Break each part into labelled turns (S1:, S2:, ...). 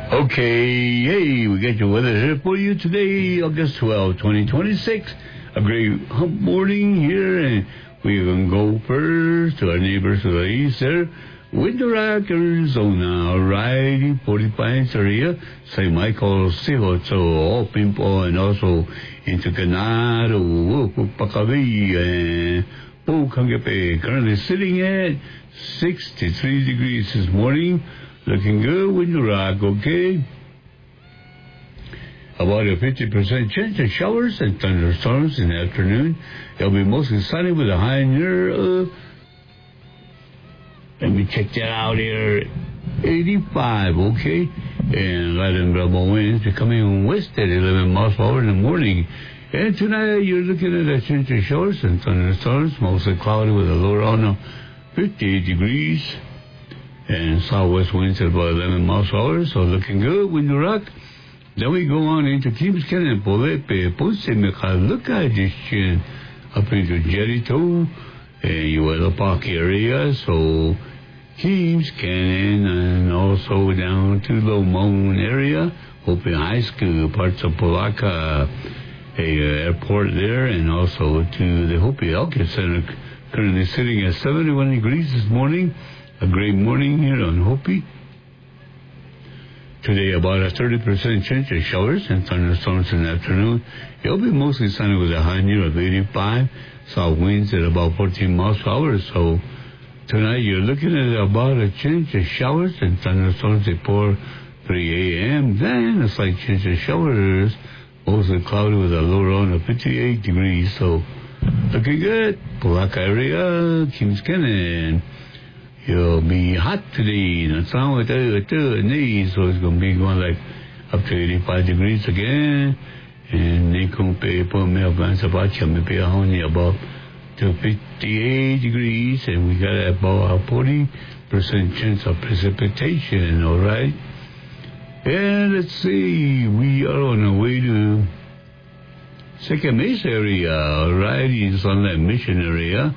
S1: Okay, hey, we got your weather here for you today, August 12, 2026. A great hump morning here, and we're going to go first to our neighbors to the east there. Window Rock, Arizona, alrighty, 45 area, St. Michael, Sihoto, Opimpo, and also into Ganado, Pakavi, and Pukangape. Currently sitting at 63 degrees this morning. Looking good, Window Rock, okay? About a 50% chance of showers and thunderstorms in the afternoon. It'll be mostly sunny with a high near, let me check that out here, 85, okay? And light and variable winds are coming west at 11 miles per hour in the morning. And tonight you're looking at a chance of showers and thunderstorms, mostly cloudy with a low around of 58 degrees. And southwest winds at about 11 miles per hour, so looking good, Window Rock. Then we go on into Kings Canyon, Polepe, Ponce, Mecaluca, District, up into Jericho, and Ueda Park area, so Kings Canyon, and also down to Lomone area, Hopi High School, parts of Polaca, airport there, and also to the Hopi Elkins Center, currently sitting at 71 degrees this morning. A great morning here on Hopi. Today, about a 30% chance of showers and thunderstorms in the afternoon. It'll be mostly sunny with a high near of 85. South winds at about 14 miles per hour. So tonight, you're looking at about a chance of showers and thunderstorms before 3 a.m. Then a slight chance of showers, mostly cloudy with a low around of 58 degrees. So looking good. Polaca area, Kings Canyon. It'll be hot today. The sun with so it's going to be going like up to 85 degrees again. And they can pay for me about to 58 degrees, and we got about a 40% chance of precipitation, all right? And let's see, we are on our way to Second Mesa area, all right, in Sunlight Mission area.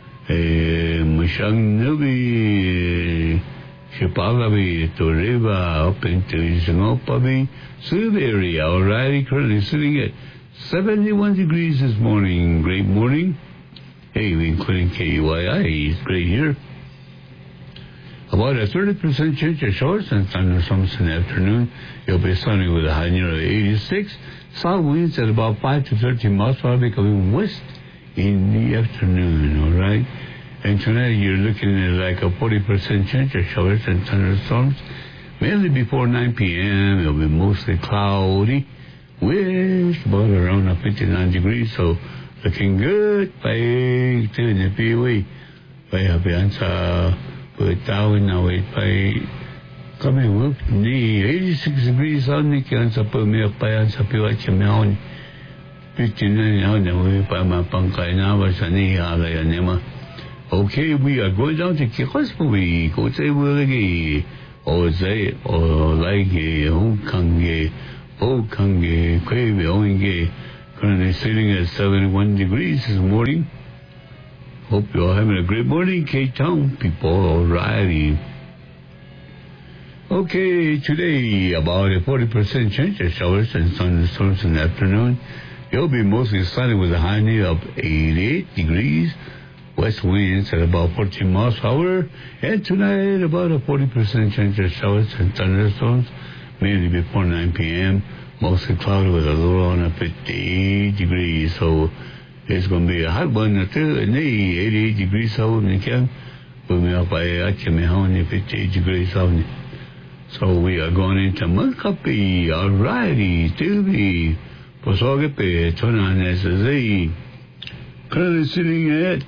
S1: Mashangnabi, Shipalabi, Toreva, up into Isanopabi, Sub area, alrighty, currently sitting at 71 degrees this morning. Great morning. Hey, including KUII, it's great here. About a 30% chance of showers and thunderstorms in the afternoon. It'll be sunny with a high near 86. South winds at about 5 to 13 miles per hour, becoming west in the afternoon, all right? And tonight you're looking at like a 40% chance of showers and thunderstorms, mainly before 9 p.m. It'll be mostly cloudy with about around 59 degrees, so looking good. By the POE, by Abiansa, put down now by coming up the 86 degrees on the cancer per milk by Ansa Piwachamion. 59 now, we by my Pankai now, okay, we are going down to Kikospovi, go say Willigi, or say, or like a Hokange, Quavi, Oinge, currently sitting at 71 degrees this morning. Hope you're having a great morning, Cape Town people, alrighty. Okay, today, about a 40% chance of showers and thunderstorms in the afternoon. It'll be mostly sunny with a high near of 88 degrees. West winds at about 14 miles per hour. And tonight, about a 40% chance of showers and thunderstorms, mainly before 9 p.m. Mostly cloudy with a low on 58 degrees. So it's going to be a hot one. 88 degrees out in the camp. We'll be up by 58 degrees out. So we are going into Mankapi. Alrighty, TV. Posogape, Tonan SSA. Currently sitting at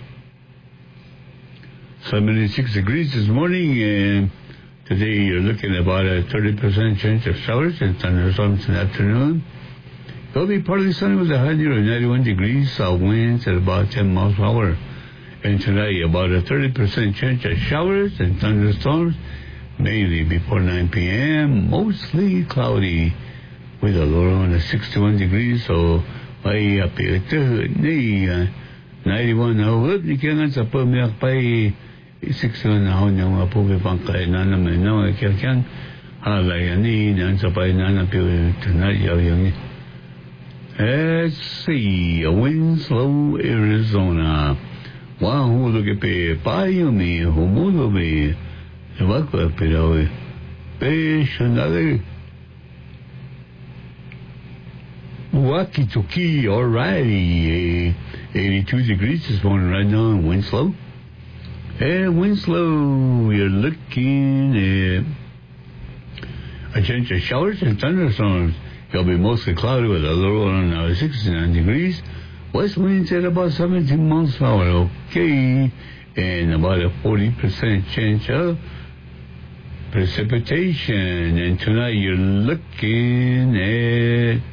S1: 76 degrees this morning, and today you're looking at about a 30% chance of showers and thunderstorms in the afternoon. It'll be partly sunny with a high near of 91 degrees, south winds at about 10 miles per hour. And tonight, about a 30% chance of showers and thunderstorms, mainly before 9 p.m., mostly cloudy, with a low around 61 degrees, so by up here to 91 now, you can't support me by 61 now, no, I put it on Kai, none of me, no, I can't. Halayani, Nansapay Nanapil, tonight, Young. Let's see, Winslow, Arizona. Wahoo, look at me, Bayumi, Humulomi, Wakwa Pidawi, Bish, another. Wakitoki, alrighty. 82 degrees this morning right now in Winslow. And Winslow, you're looking at a chance of showers and thunderstorms. It'll be mostly cloudy with a low on 69 degrees. West winds at about 17 miles per hour. Okay. And about a 40% chance of precipitation. And tonight you're looking at...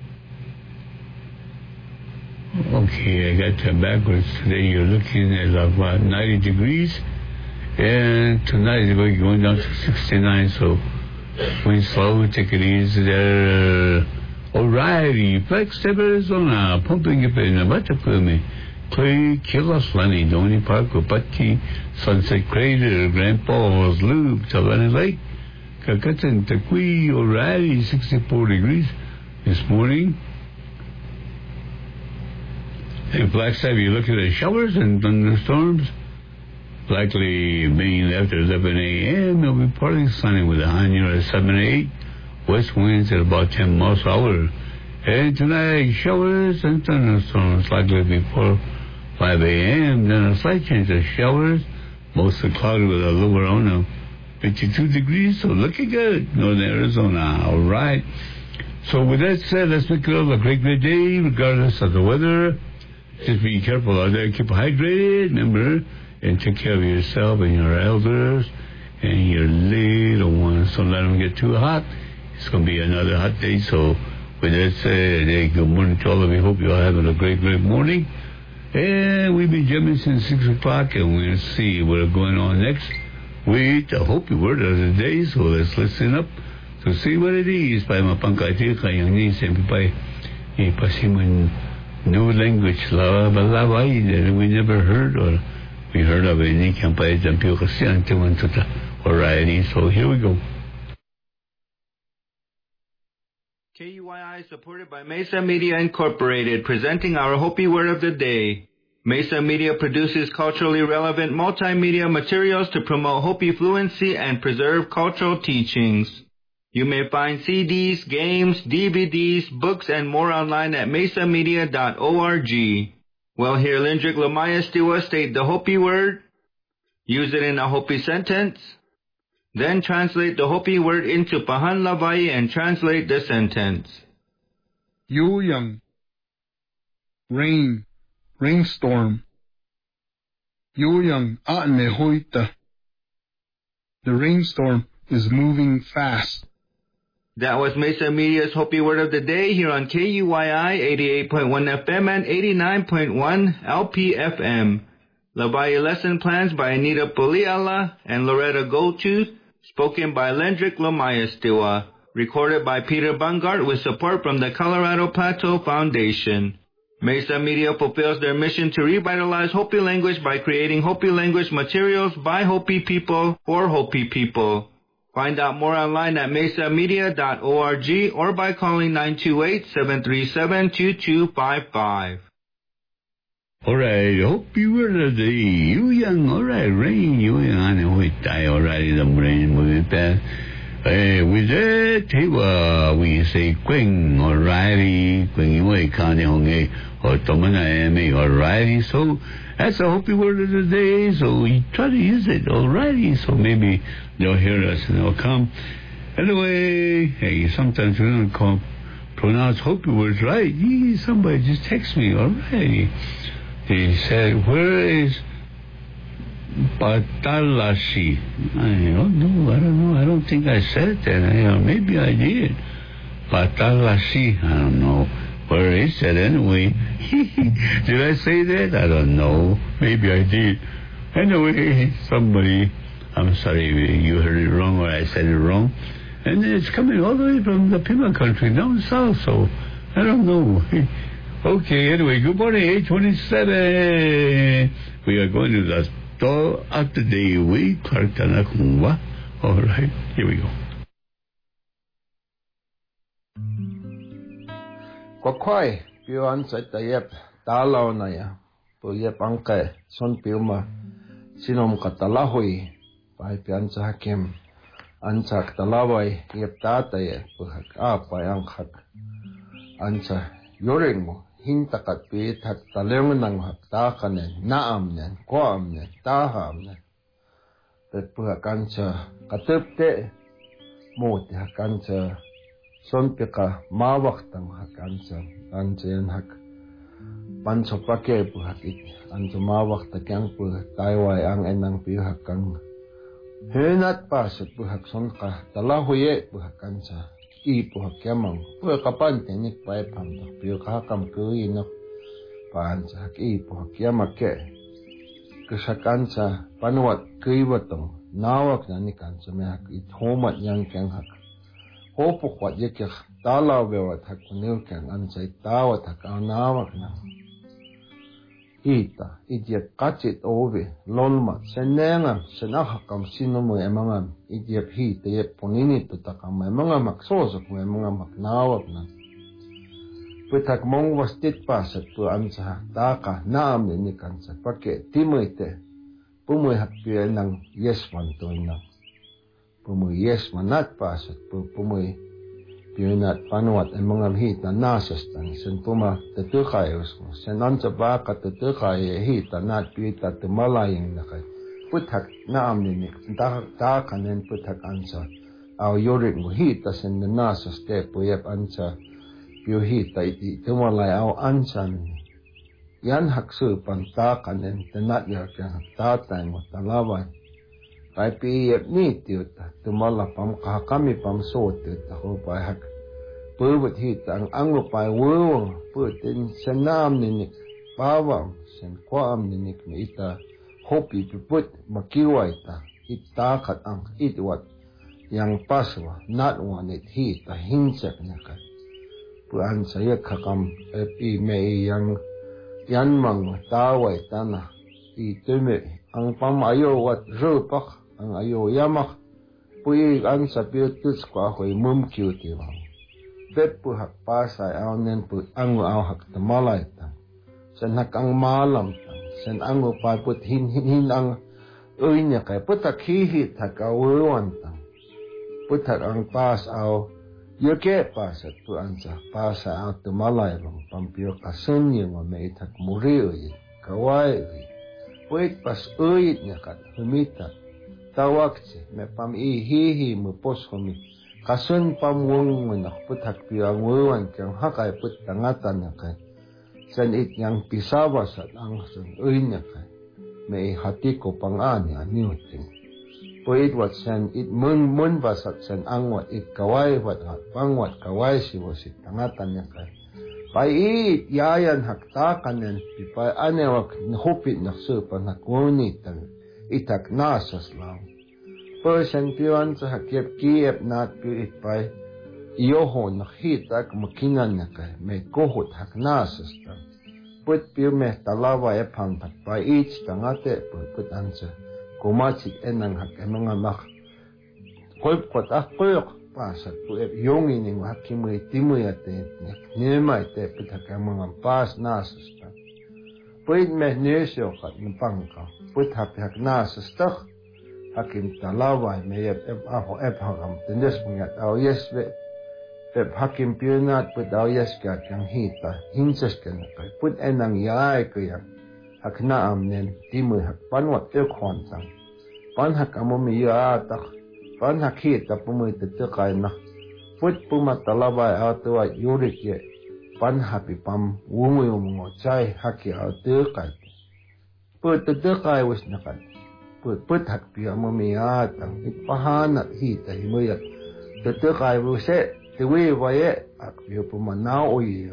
S1: Okay, I got that backwards. Today you're looking at about 90 degrees. And tonight we're going down to 69, so wind slow, take it easy there. Alrighty, Flagstaff, Arizona, pumping up in Abatapumi, Clay, Kiloslani, Donny Park, Wapati, Sunset Crater, Grand Falls, Loop, Talani Lake, Kakatan, Takui, alrighty, 64 degrees this morning. In Flagstaff, you look at the showers and thunderstorms. Likely being after 11 a.m., it'll be partly sunny with a high near 78. West winds at about 10 miles per hour. And tonight, showers and thunderstorms likely before 5 a.m. Then a slight chance of showers, mostly cloudy with a low around of 52 degrees. So looking good, Northern Arizona. All right. So with that said, let's make it a great day, regardless of the weather. Just be careful out there. Keep hydrated, remember, and take care of yourself and your elders and your little ones. Don't let them get too hot. It's going to be another hot day. So with that said, hey, good morning to all of you. Hope you're all having a great, great morning. And we've been jamming since 6 o'clock, and we're going to see what's going on next with the Hopi word of the day. So let's listen up to see what it is. Pa mapangkati kayang ni sempre pa pasiman new language lalaway that we never heard or we heard of any campaign until alrighty. So here we go.
S2: KUYI is supported by Mesa Media Incorporated, presenting our Hopi Word of the Day. Mesa Media produces culturally relevant multimedia materials to promote Hopi fluency and preserve cultural teachings. You may find CDs, games, DVDs, books, and more online at mesamedia.org. Well, here Lindrick Lamaya Stiwa state the Hopi word, use it in a Hopi sentence, then translate the Hopi word into Pahan Lavai and translate the sentence.
S3: Yuyang, rain, rainstorm. Yuyang Atne Hoita. The rainstorm is moving fast.
S2: That was Mesa Media's Hopi Word of the Day here on KUYI 88.1 FM and 89.1 LPFM. Lavaya lesson plans by Anita Poliala and Loretta Goldtooth, spoken by Lendrick Lamaya Stiwa, recorded by Peter Bungart with support from the Colorado Plateau Foundation. Mesa Media fulfills their mission to revitalize Hopi language by creating Hopi language materials by Hopi people for Hopi people. Find out more online at mesamedia.org or by calling 928-737-2255.
S1: All right, hope you were the you young. All right, rain, you young, we die already. The rain will be bad. With that, we say Queen, alrighty, Queen, you ain't can't or Tomana Amy, alrighty. So that's a Hopi word of the day. So we try to use it, alrighty. So maybe they'll hear us and they'll come. Anyway, hey, sometimes we don't pronounce Hopi words right. Somebody just text me, alrighty. They said, where is Patalashi? I don't know. I don't think I said that. Maybe I did. Patalashi. I don't know. Where is that anyway? Did I say that? I don't know. Maybe I did. Anyway, somebody, I'm sorry, you heard it wrong or I said it wrong. And it's coming all the way from the Pima country down south, so I don't know. Okay, anyway, good morning, 827. We are going to the store of the day. We Clark Tanakungwa. All right, here we go.
S4: Có khoai biểu ăn sẽ tayep ta lao này à bữa yep ăn cái son biểu mà xin ông cả ta la hui phải biểu ăn sẽ hakim ăn sẽ ta la vai yep ta tayep bữa hak à phải ăn hak ăn sẽ yoring mo hin ta kat pi thak ta leong nang hak ta kan na am ne ko am ne ta ham ne bữa hak ăn sẽ ka tep te mo te hak ăn sẽ son peka ma waktang hak an chen hak pan sopake pu hak it an ma wakta kyang pu taiwai ang enang pi hak kang henat pa se pu hak son ka tala huye pu hak kan sa I pu hak kyamang pu kapan tenik pai pam to pi ka kam ku ino pan sa hak I pu hak kyamake kesakan sa panwat kuiwatong nawak na ni kan sa me hak it homat yang kyang hak hopu kwat yeke tala bewa thak kunil kang an sai tawa thak anawak na ita idiet kachit ove lolma senenga senaha kam sinumu emangam idiet hita yep ponini tutakam emangam maksoso ku emangam maknawak na putak mong wastit pasat pu ansa taka naam ni kansa pake timoite pumuy happiel nang yesman toina pumuy yes manat pasat pumuy pinat panuat ang mga hita nasas tan sen puma tetukayos sen ansa baka tetukay hita nat pita temalayang nakay putak naam ni ta kanen putak ansa aw yorik mo hita sen nasas te puyep ansa piu hita iti temalay aw ansa yan haksu pan ta kanen tenat yakang tatay mo talaway Kai piyep ni tiuta tumala pam kami pam so tiuta ho pai hak purwat hita ang anglo pai wuwang putin senam ninik pawam sen kwam ninik me ita hopi piput makiwai ta ita kat ang itwat yang paswa natwa nit hita hinsek nakat puan saya kakam epi me yang yan mang tawai tanah itume ang pam ayo wat rupak ang ayo yamak pui an sa piutus kwa hoi mum kiuti wang bet pu hak pasai aw nen pu angu aw hak tamalay tang sen hak ang malam tang sen angu pa put hin ang uinya kay putak hihit hak awuan tang putak ang pas aw yoke pasat pu ansa pasa aw tamalay wang pampio kasun yung may itak muri uy kawai uy puit pas uyit niya kat humita tawakse me pam hihi mo pos homi kasun pam wong menak putak piang wuan kyang hakai put tangatan nakai san it yang pisawa sat ang sun uinya kai me hati ko pangani aniuting poit wat san it mun basat san angwat it kawai wat pangwat kawai si wasit tangatan nakai pai it yayan hakta kanen pipai anewak hupit naksu panakuni tang itak nasas lang person piwan sa hakiep kiep nat pi itpai iyoho nakhitak makinan nakay may kohot hak nasas tang put piu me talawa e pang pa ich tangate put ansa kumachik enang hak emanga mak koip kot akoyok pasat pu ep yongi ning hakimui timui ate nemai te put hak emanga pas nasas tang puit me nesyo kat npangka put hak nasas tak hakim talawai me ep aho ep hakam tendes pungat aw yeswe ep hakim piunat put aw yeska kyang hita hinsas kana kai put enang yai kaya hakna amnen timui hak panwat e khon tang pan hak amomi ya tak pan hak hita pumui te kai na put puma talawai aw tuwa yurik ye pan happy pam wumui umungo chai haki aw te kai put te kai wis nakat put hak pi amomi ya tang ipahanat hita himuya te kai wise te we waye ak pi puma na oy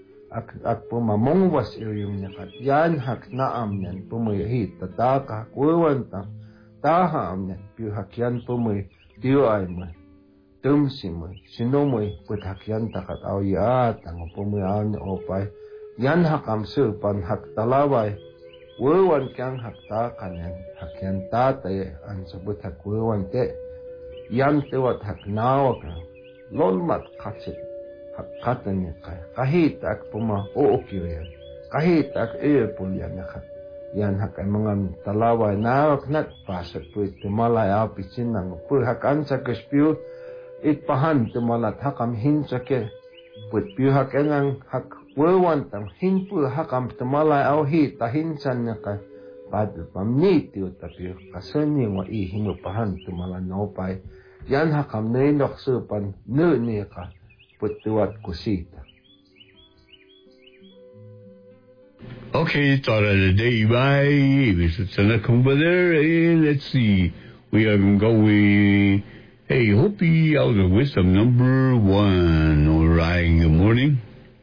S4: ak puma mongwas yung nakat yan hak na amnen pumui hita ta ka kuwan tang taha amnen pi hakyan pumui tiu ay mo tumsimoy sinomoy put hakyan takat aw ya tang pumui aw ni opay yan hakam su pan hak talaway wewan kyang hak ta kanen hakyan tatay an sabut hak wewan te yan tewat hak nawa ka lolmat katsit hakatan kahit ak puma ookyo kahit ak pulyan yan hak mga talawa na nat pasat po tumalay apisin ng po hakan sa kaspiyo itpahan tumalat hakam hinsake put piyo hak engang hak wewan tang hinpu hakam tumalay hi tahinsan ka pad pamniti utapiyo kasani wa hinupahan tumalan nopay yan hakam nenok supan ne ka put tuat kusita.
S1: Okay, thought of the day by Mr. Tanakumba. Let's see. We are going. Hey, Hopi out of wisdom number 1. All right, good morning.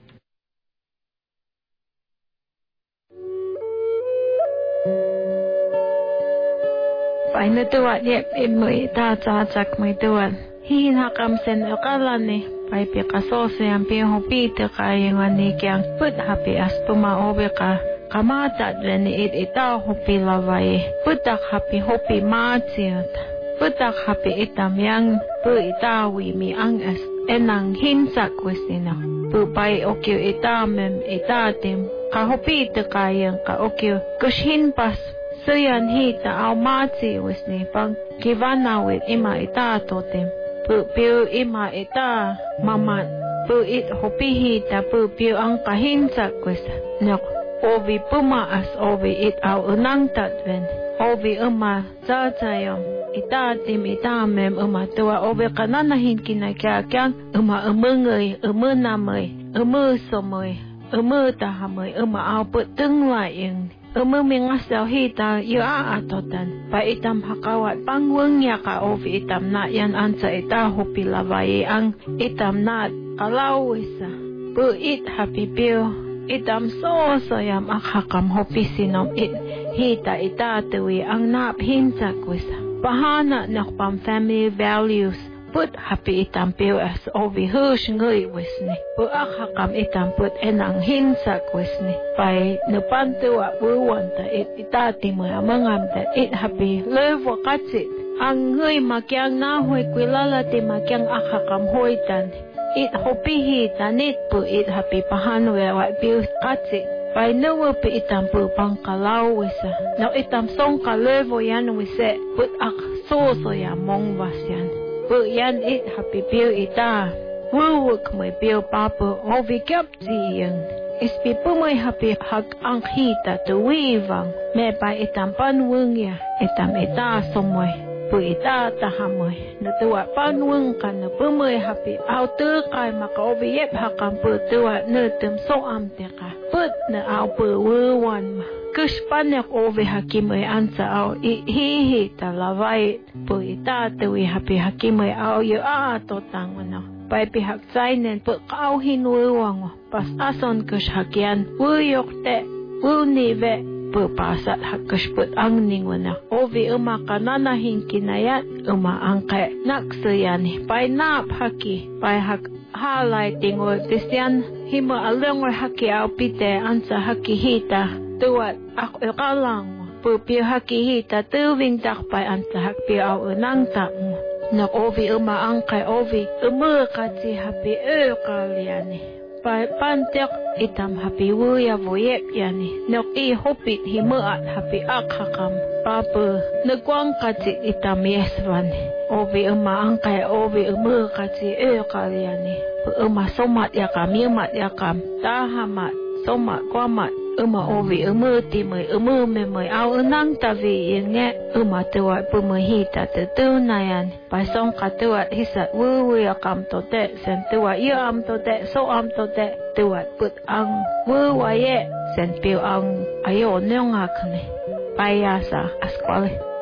S5: Phải nơi tuột đẹp em mới ta cha chắc mới tuột. Hi hakam sen okalane. Pai pika sose ang pihopi te kaya nga ni kyang put happy as puma obeka kamata dren ita hopi lawai putak happy hopi maatiot putak happy itam yang pu ita wi mi ang as enang hinsak wesina pu pai okyo ita mem ita tim ka hopi te kaya ka okyo kushin pas suyan hita au maati wesni pang kivana wit ima ita totem pu piu ima ita maman pu it hopihi ta pu piu ang kahinsa kwesa nok ovi puma as ovi it au unang tatven ovi uma za zayom ita tim ita mem uma tua ovi kanana hin kinakyakyan uma umungay umunamay umusomoy umutahamoy uma au pu tungwaing mingasaw hita yaa atotan pa itam hakawat pangweng ya ka ovi itam na yan ansa ita hopi lawai ang itam na kalawisa pu it happy pio itam so yam akhakam hopi sinom it hita ita tuwi ang nap hinsa kwisa pahana nakpam family values put happy itam pio as ovi hush ngoy wisni pu akhakam itam put enang hinsa wisni pai nupantu wa buwanta it itati mo amangam that it happy levo katsit ang ngoy makyang na hoy kwilala ti makyang akhakam hoitan it hopihi tanit pu it happy pahan wa pio katsit pai nuwa pi itam pu pangkalaw wisa now itam song ka levo yan wise put ak so ya mong wasyan pu yan it happy pio ita wuk may pio papa ovi kyap ziyang ispi pu may happy hag ang hita tuwivang me pa itam panweng ya itam ita somoy pu ita tahamoy natuwa panweng ka na pu may happy au tu kay maka ovi yep hakam pu tuwa nutum so am teka put na au pu wuwan ma kuspanek ovi hakimoy ansa au hihi talawai pu ita tuwi happy hakimoy au yu totang wano pai pi hak zainen pu kau hinwuwang pas ason kus hakyan wuyok te wunive pu pasat hakus put ang ningwana ovi kanana hinkinayat angke naksuyani pai nap haki pai hak highlighting o tisyan himo along haki au pite ansa haki hita tuat ako kalang pu pi haki hita tuwing takpai ansa hak pi au nang tak nak ovi angkai ovi katsi happy kaliani pai pantek itam happy wuya voyep yani nok hopit himaat happy akhakam papa nagwang katsi itam yeswan ovi angkai ovi katsi kaliani somat yakam tahamat somat kwamat ovi timay memay au nang tavi yenge tuwa pumahita tutunayan pasong katuat hisat yakam tote sen tuwa am tote so am tote tuwat put ang waye sen piu ang ayo nyong akne payasa askwale